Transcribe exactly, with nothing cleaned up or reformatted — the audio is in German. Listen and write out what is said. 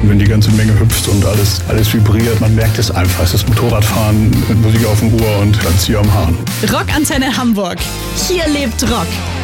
Wenn die ganze Menge hüpft und alles, alles vibriert, man merkt es einfach. Es ist Motorradfahren mit Musik auf dem Ohr und dann Zieh am Hahn. Rockantenne Hamburg. Hier lebt Rock.